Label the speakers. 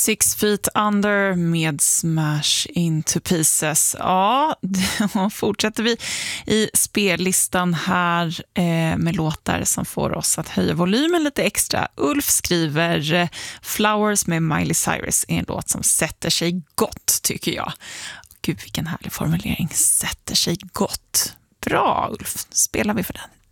Speaker 1: Six Feet Under med Smash Into Pieces. Ja, då fortsätter vi i spellistan här med låtar som får oss att höja volymen lite extra. Ulf skriver Flowers med Miley Cyrus är en låt som sätter sig gott, tycker jag. Gud, vilken härlig formulering. Sätter sig gott. Bra, Ulf. Spelar vi för den.